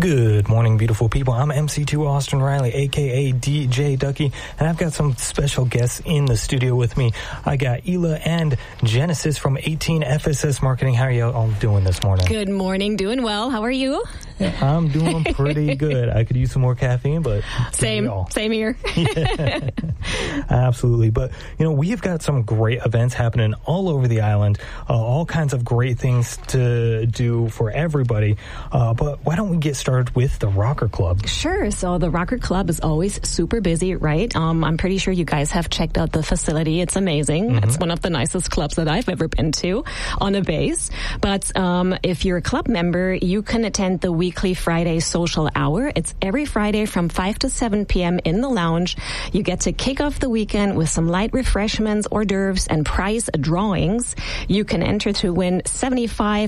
Good morning, beautiful people. I'm MC2 Austin Riley, a.k.a. DJ Ducky, and I've got some special guests in the studio with me. I got Ela and Genesis from 18 FSS Marketing. How are you all doing this morning? Good morning. Doing well. How are you? Yeah, I'm doing pretty good. I could use some more caffeine, but... Same here. Yeah. Absolutely. But, we have got some great events happening all over the island, all kinds of great things to do for everybody. But why don't we get started with the Rocker Club? Sure. So the Rocker Club is always super busy, right? I'm pretty sure you guys have checked out the facility. It's amazing. Mm-hmm. It's one of the nicest clubs that I've ever been to on a base. But if you're a club member, you can attend the weekly Friday social hour. It's every Friday from 5 to 7 p.m. in the lounge. You get to kick off the weekend with some light refreshments, hors d'oeuvres, and prize drawings. You can enter to win $75,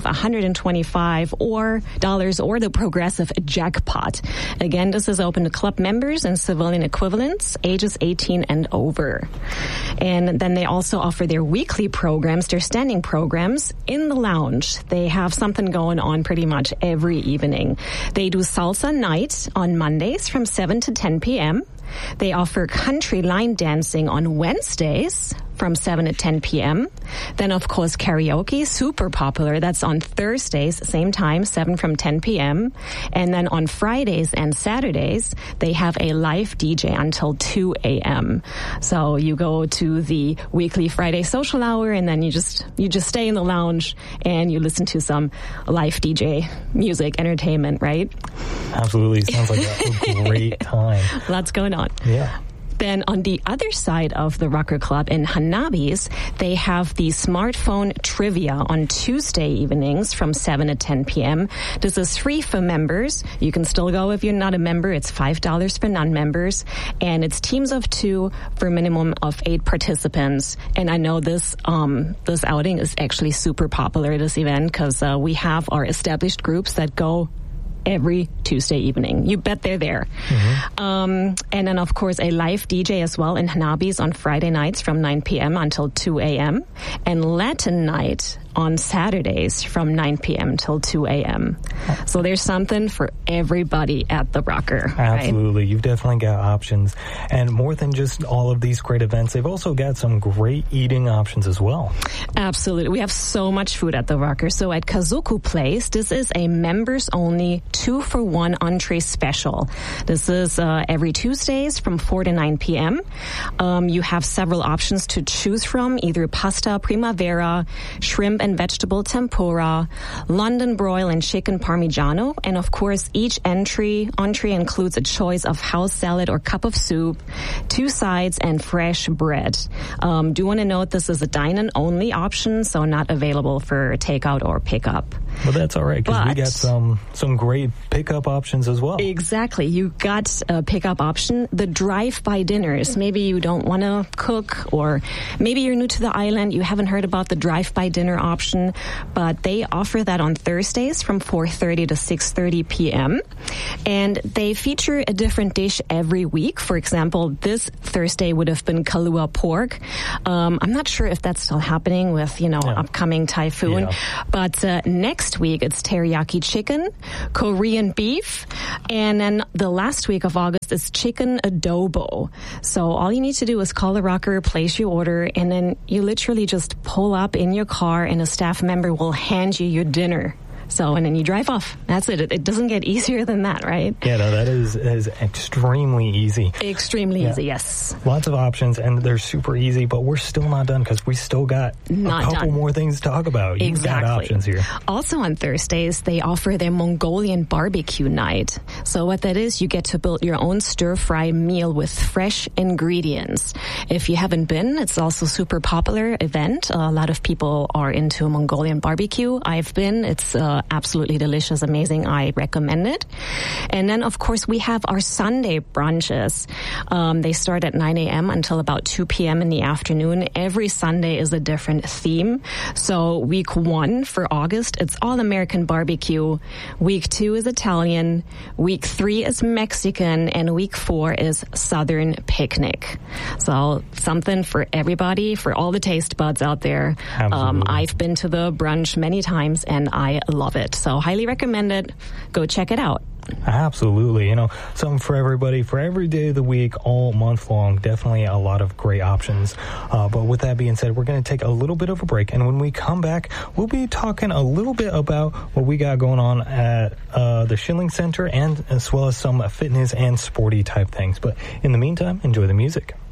$125 or the progressive jackpot. Again, this is open to club members and civilian equivalents, ages 18 and over. And then they also offer their weekly programs, their standing programs in the lounge. They have something going on pretty much every evening. They do salsa night on Mondays from 7 to 10 p.m. They offer country line dancing on Wednesdays from 7 to 10 p.m. Then, of course, karaoke, super popular. That's on Thursdays, same time, 7 from 10 p.m. And then on Fridays and Saturdays, they have a live DJ until 2 a.m. So you go to the weekly Friday social hour, and then you just stay in the lounge and you listen to some live DJ music, entertainment, right? Absolutely. Sounds like a great time. Lots going on. Yeah. Then on the other side of the Rocker Club in Hanabi's, they have the smartphone trivia on Tuesday evenings from 7 to 10 p.m. This is free for members. You can still go if you're not a member. It's $5 for non-members. And it's teams of 2 for a minimum of 8 participants. And I know this outing is actually super popular, this event, because we have our established groups that go every Tuesday evening. You bet they're there. Mm-hmm. And then, of course, a live DJ as well in Hanabi's on Friday nights from 9 p.m. until 2 a.m. And Latin night on Saturdays from 9 p.m. till 2 a.m. So there's something for everybody at the Rocker. Absolutely. Right? You've definitely got options. And more than just all of these great events, they've also got some great eating options as well. Absolutely. We have so much food at the Rocker. So at Kazoku Place, this is a members-only 2-for-1 entree special. This is every Tuesdays from 4 to 9 p.m. You have several options to choose from, either pasta primavera, shrimp and vegetable tempura, London broil and chicken parmigiano, and of course each entree includes a choice of house salad or cup of soup, 2 sides, and fresh bread. Do want to note this is a dine-in only option, so not available for takeout or pickup. Well, that's all right, because we got some great pickup options as well. Exactly. You got a pickup option. The drive-by dinners. Maybe you don't want to cook, or maybe you're new to the island. You haven't heard about the drive-by dinner option, but they offer that on Thursdays from 4:30 to 6:30 p.m. And they feature a different dish every week. For example, this Thursday would have been Kalua pork. I'm not sure if that's still happening with, upcoming typhoon. Yeah. But next week, it's teriyaki chicken, Korean beef, and then the last week of August is chicken adobo. So all you need to do is call the Rocker, place your order, and then you literally just pull up in your car and a staff member will hand you your dinner. So, and then you drive off. That's it. It doesn't get easier than that, right? Yeah, no, that is extremely easy. Extremely easy, yes. Lots of options, and they're super easy, but we're still not done because we still got a couple more things to talk about. You've got options here. Also on Thursdays, they offer their Mongolian barbecue night. So what that is, you get to build your own stir-fry meal with fresh ingredients. If you haven't been, it's also a super popular event. A lot of people are into Mongolian barbecue. I've been. It's absolutely delicious, amazing. I recommend it. And then, of course, we have our Sunday brunches. They start at 9 a.m. until about 2 p.m. in the afternoon. Every Sunday is a different theme. So week 1 for August, it's all American barbecue. Week 2 is Italian. Week 3 is Mexican. And week 4 is Southern picnic. So something for everybody, for all the taste buds out there. I've been to the brunch many times, and I love love it. So highly recommend it. Go check it out. Absolutely. Something for everybody, for every day of the week, all month long. Definitely a lot of great options. But with that being said, we're going to take a little bit of a break. And when we come back, we'll be talking a little bit about what we got going on at the Schilling Center, and as well as some fitness and sporty type things. But in the meantime, enjoy the music.